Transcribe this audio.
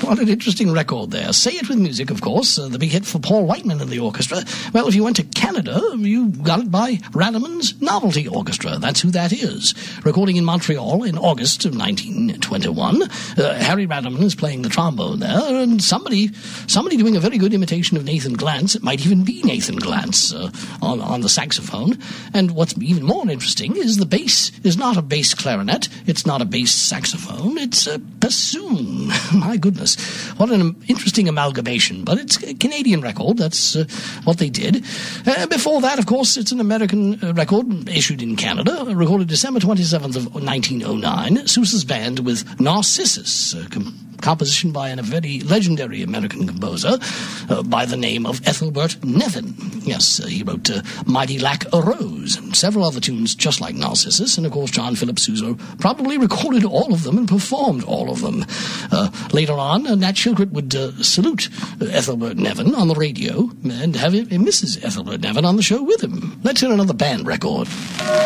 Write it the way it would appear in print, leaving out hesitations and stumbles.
What an interesting record there. Say It With Music, of course, the big hit for Paul Whiteman and the orchestra. Well, if you went to Canada, you got it by Rademan's Novelty Orchestra. That's who that is. Recording in Montreal in August of 1921. Harry Rademan is playing the trombone there, and somebody doing a very good imitation of Nathan Glantz. It might even be Nathan Glantz on the saxophone. And what's even more interesting is the bass is not a bass clarinet. It's not a bass saxophone. It's a bassoon. My goodness. What an interesting amalgamation. But it's a Canadian record. That's what they did. Before that, of course, it's an American record issued in Canada, recorded December 27th of 1909. Sousa's Band with Narcissus, composition by a very legendary American composer by the name of Ethelbert Nevin. Yes, he wrote Mighty Lack a Rose and several other tunes just like Narcissus. And, of course, John Philip Sousa probably recorded all of them and performed all of them. Later on, Nat Shilkret would salute Ethelbert Nevin on the radio and have Mrs. Ethelbert Nevin on the show with him. Let's hear another band record.